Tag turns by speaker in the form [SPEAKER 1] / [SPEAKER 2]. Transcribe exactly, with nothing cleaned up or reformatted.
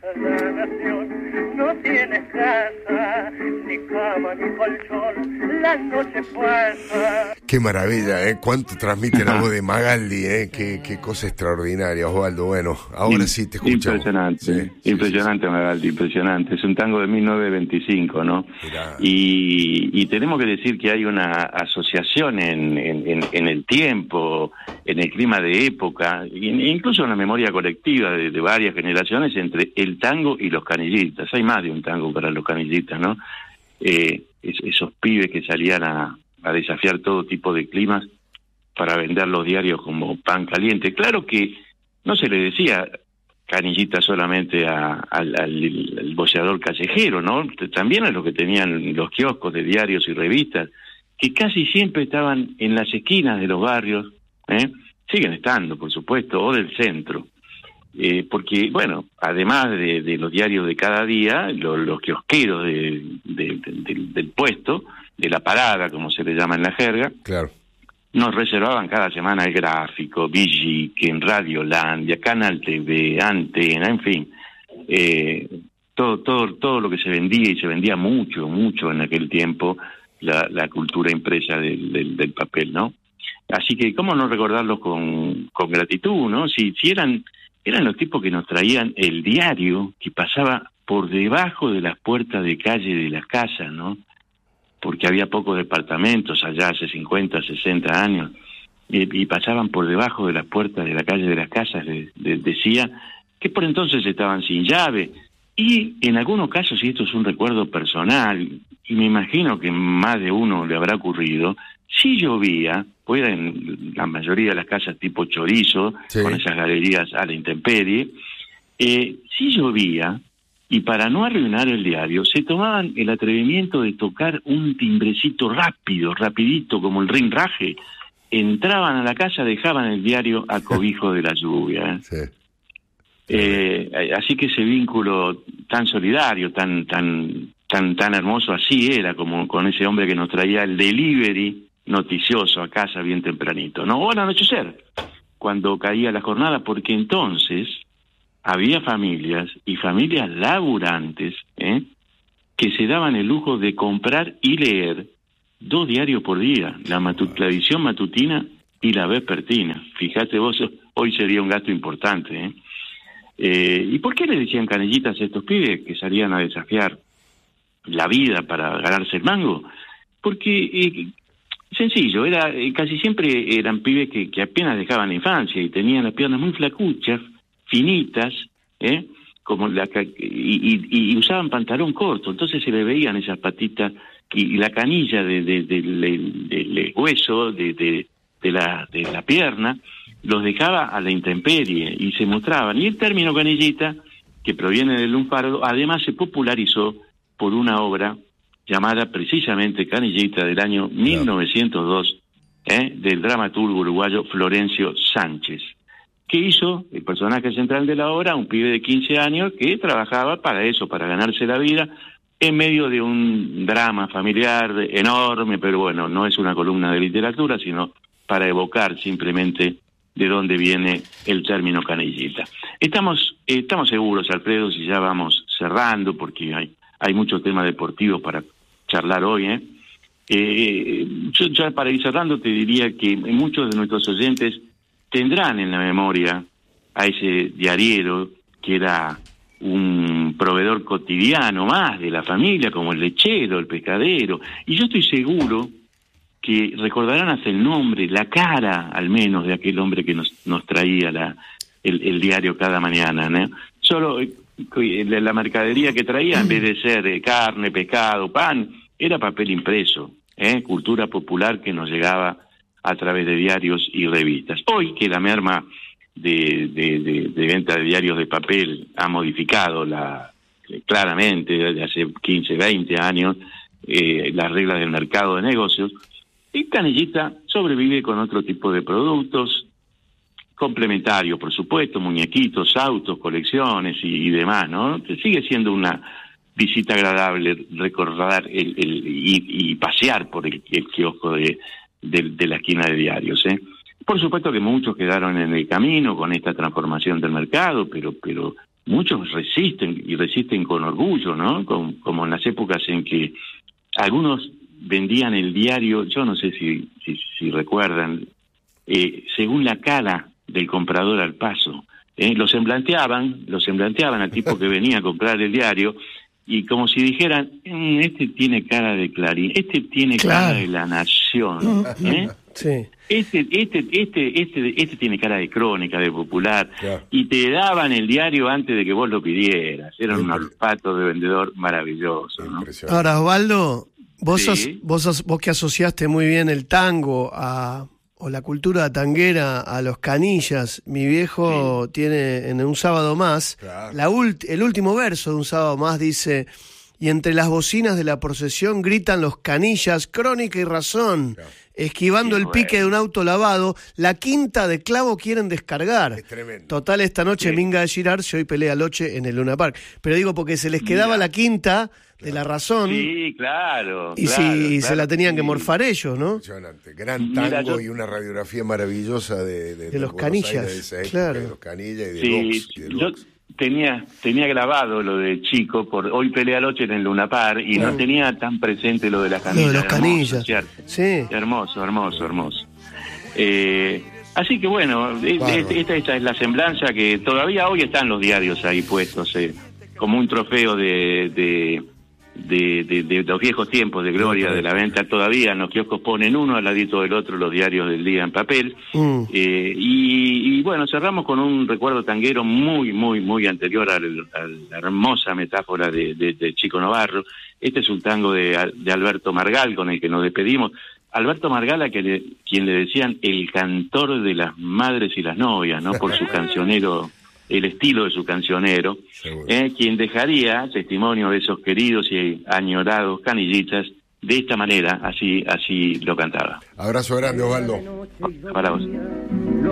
[SPEAKER 1] la nación. No tienes casa, ni cama, ni colchón, la noche pasa.
[SPEAKER 2] Qué maravilla, ¿eh? Cuánto transmite la voz de Magaldi, ¿eh? Qué, qué cosa extraordinaria, Osvaldo. Bueno, ahora sí te escuchamos.
[SPEAKER 3] Impresionante,
[SPEAKER 2] sí,
[SPEAKER 3] impresionante,
[SPEAKER 2] sí, sí.
[SPEAKER 3] Magaldi, impresionante. Es un tango de mil novecientos veinticinco, ¿no? Y, y tenemos que decir que hay una asociación en, en, en, en el tiempo, en el clima de época, e incluso en la memoria colectiva de, de varias generaciones entre el tango y los canillitas. Hay más de un tango para los canillitas, ¿no? Eh, es, esos pibes que salían a, a desafiar todo tipo de climas para vender los diarios como pan caliente. Claro que no se le decía canillita solamente a, al, al, al boceador callejero, ¿no? También a los que tenían los kioscos de diarios y revistas, que casi siempre estaban en las esquinas de los barrios, ¿eh? Siguen estando, por supuesto, o del centro. Eh, porque, bueno, además de, de los diarios de cada día, lo, los kiosqueros de, de, de, de, del puesto, de la parada, como se le llama en la jerga,
[SPEAKER 2] claro,
[SPEAKER 3] nos reservaban cada semana el Gráfico, Villiquen, Radiolandia, Canal T V, Antena, en fin, eh, todo, todo, todo lo que se vendía, y se vendía mucho, mucho en aquel tiempo, la, la cultura impresa del, del, del papel, ¿no? Así que, ¿cómo no recordarlos con, con gratitud, no? Si, si eran... Eran los tipos que nos traían el diario que pasaba por debajo de las puertas de calle de las casas, ¿no? Porque había pocos departamentos allá hace cincuenta, sesenta años, y, y pasaban por debajo de las puertas de la calle de las casas, de, de, decía que por entonces estaban sin llave, y en algunos casos, y esto es un recuerdo personal, y me imagino que más de uno le habrá ocurrido, si llovía, pues en la mayoría de las casas tipo chorizo, sí, con esas galerías a la intemperie, eh, si llovía, y para no arruinar el diario, se tomaban el atrevimiento de tocar un timbrecito rápido, rapidito, como el rinraje, entraban a la casa, dejaban el diario a cobijo de la lluvia. ¿eh? Sí. Eh, así que ese vínculo tan solidario, tan, tan, tan, tan hermoso, así era, como con ese hombre que nos traía el delivery noticioso a casa bien tempranito, ¿no? O al anochecer, cuando caía la jornada, porque entonces había familias, y familias laburantes, ¿eh? que se daban el lujo de comprar y leer dos diarios por día, la, matu- la edición matutina y la vespertina. Fíjate vos, hoy sería un gasto importante, ¿eh? Eh, ¿Y por qué le decían canillitas a estos pibes que salían a desafiar la vida para ganarse el mango? Porque... Eh, Sencillo, era eh, casi siempre eran pibes que, que apenas dejaban la infancia y tenían las piernas muy flacuchas, finitas, ¿eh? como la y, y, y usaban pantalón corto, entonces se le veían esas patitas y, y la canilla de, de, de, de, de, de hueso de, de, de, la, de la pierna los dejaba a la intemperie y se mostraban. Y el término canillita, que proviene del lunfardo, además se popularizó por una obra llamada precisamente Canillita, del año mil novecientos dos, ¿eh? del dramaturgo uruguayo Florencio Sánchez, que hizo el personaje central de la obra, un pibe de quince años que trabajaba para eso, para ganarse la vida, en medio de un drama familiar enorme, pero bueno, no es una columna de literatura, sino para evocar simplemente de dónde viene el término canillita. Estamos, eh, estamos seguros, Alfredo, si ya vamos cerrando, porque hay, hay muchos temas deportivos para charlar hoy, ¿eh? Eh, yo ya para ir cerrando te diría que muchos de nuestros oyentes tendrán en la memoria a ese diariero que era un proveedor cotidiano más de la familia, como el lechero, el pescadero, y yo estoy seguro que recordarán hasta el nombre, la cara al menos de aquel hombre que nos, nos traía la, el, el diario cada mañana, ¿no? Solo la mercadería que traía, en vez de ser carne, pescado, pan, era papel impreso, ¿eh? Cultura popular que nos llegaba a través de diarios y revistas. Hoy que la merma de, de, de, de venta de diarios de papel ha modificado la claramente desde hace quince, veinte años eh, las reglas del mercado de negocios, y Canillita sobrevive con otro tipo de productos complementarios, por supuesto, muñequitos, autos, colecciones y, y demás, ¿no? Sigue siendo una visita agradable recordar el, el, y, y pasear por el, el kiosco de, de, de la esquina de diarios, ¿eh? Por supuesto que muchos quedaron en el camino con esta transformación del mercado, pero, pero muchos resisten y resisten con orgullo, ¿no? Como, como en las épocas en que algunos vendían el diario, yo no sé si, si, si recuerdan, eh, según la cara del comprador al paso. Eh, lo semblanteaban, lo semblanteaban al tipo que venía a comprar el diario, y como si dijeran, mm, este tiene cara de Clarín, este tiene claro. cara de La Nación, ¿eh?
[SPEAKER 4] Sí.
[SPEAKER 3] Este, este, este, este, este tiene cara de Crónica, de Popular,
[SPEAKER 2] Claro.
[SPEAKER 3] y te daban el diario antes de que vos lo pidieras. Era un
[SPEAKER 2] Impre-
[SPEAKER 3] olfato de vendedor maravilloso, ¿no?
[SPEAKER 2] Impresionante.
[SPEAKER 4] Ahora, Osvaldo, vos,
[SPEAKER 3] Sí.
[SPEAKER 4] sos, vos, sos- vos que asociaste muy bien el tango a, o la cultura tanguera a los canillas, mi viejo
[SPEAKER 3] Sí.
[SPEAKER 4] tiene en Un Sábado Más,
[SPEAKER 2] Claro.
[SPEAKER 4] la ult- el último verso de Un Sábado Más dice: y entre las bocinas de la procesión gritan los canillas, crónica y razón,
[SPEAKER 2] Claro.
[SPEAKER 4] esquivando
[SPEAKER 3] Sí,
[SPEAKER 4] el pique
[SPEAKER 3] bueno.
[SPEAKER 4] de un auto lavado, la quinta de clavo quieren descargar.
[SPEAKER 2] Es tremendo.
[SPEAKER 4] Total, esta noche
[SPEAKER 3] Sí.
[SPEAKER 4] Minga de Girarse, hoy pelea Loche en el Luna Park. Pero digo, porque se les quedaba
[SPEAKER 3] Mira.
[SPEAKER 4] la quinta de la razón,
[SPEAKER 3] Sí, claro.
[SPEAKER 4] y
[SPEAKER 3] claro,
[SPEAKER 4] si
[SPEAKER 3] claro,
[SPEAKER 4] se la tenían que
[SPEAKER 3] sí.
[SPEAKER 4] morfar ellos, ¿no?
[SPEAKER 2] Impresionante. Gran
[SPEAKER 3] Mira,
[SPEAKER 2] tango
[SPEAKER 3] yo-
[SPEAKER 2] y una radiografía maravillosa de, de,
[SPEAKER 4] De los
[SPEAKER 2] Buenos
[SPEAKER 4] canillas,
[SPEAKER 2] Aires de esa época,
[SPEAKER 4] claro.
[SPEAKER 2] de los canillas y de
[SPEAKER 3] Sí,
[SPEAKER 2] Lux, y de
[SPEAKER 3] yo
[SPEAKER 2] Lux.
[SPEAKER 3] tenía tenía grabado lo de chico, por hoy pelea Loche en el Luna Park, y
[SPEAKER 4] Claro.
[SPEAKER 3] no tenía tan presente lo de las
[SPEAKER 4] Lo
[SPEAKER 3] canillas.
[SPEAKER 4] de los
[SPEAKER 3] Hermoso,
[SPEAKER 4] canillas.
[SPEAKER 3] ¿cierto?
[SPEAKER 4] Sí.
[SPEAKER 3] Hermoso, hermoso, hermoso. Eh, así que bueno, e-
[SPEAKER 2] Bárbaro.
[SPEAKER 3] e- esta, esta es la semblanza que todavía hoy están los diarios ahí puestos, eh, como un trofeo de, de, de, de- de los viejos tiempos de gloria de la venta. Todavía en los kioscos ponen uno al ladito del otro los diarios del día en papel.
[SPEAKER 4] Mm.
[SPEAKER 3] Eh, y, y bueno, cerramos con un recuerdo tanguero muy, muy, muy anterior al- a la hermosa metáfora de, de, de Chico Novarro. Este es un tango de, de Alberto Margal, con el que nos despedimos. Alberto Margal, a que le, quien le decían el cantor de las madres y las novias, ¿no? Por su cancionero, el estilo de su cancionero,
[SPEAKER 2] Seguro.
[SPEAKER 3] eh, quien dejaría testimonio de esos queridos y añorados canillitas de esta manera, así, así lo cantaba.
[SPEAKER 2] Abrazo grande, Osvaldo.
[SPEAKER 3] Para vos.